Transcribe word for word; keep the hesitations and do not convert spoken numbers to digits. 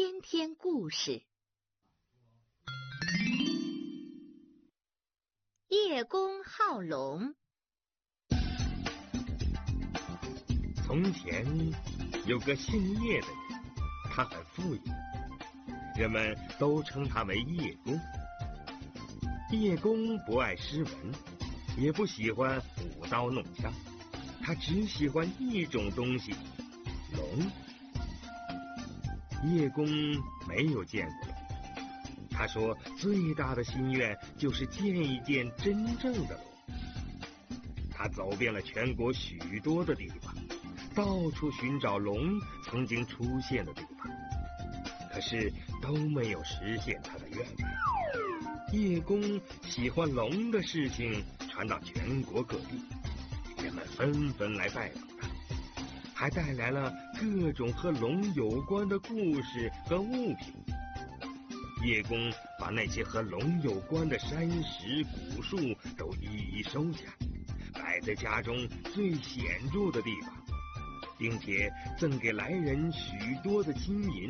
天天故事。叶公好龙。 从前有个姓叶的人，他很富有，人们都称他为叶公。叶公不爱诗文，也不喜欢舞刀弄枪，他只喜欢一种东西——龙。叶公没有见过龙，他说最大的心愿就是见一见真正的龙。他走遍了全国许多的地方，到处寻找龙曾经出现的地方，可是都没有实现他的愿望。叶公喜欢龙的事情传到全国各地，人们纷纷来拜访他，还带来了各种和龙有关的故事和物品。叶公把那些和龙有关的山石古树都一一收下，摆在家中最显著的地方，并且赠给来人许多的金银。